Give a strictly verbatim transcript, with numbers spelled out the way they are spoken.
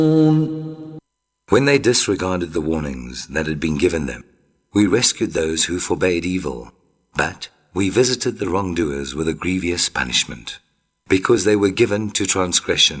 When they disregarded the warnings that had been given them, we rescued those who forbade evil, but we visited the wrongdoers with a grievous punishment, because they were given to transgression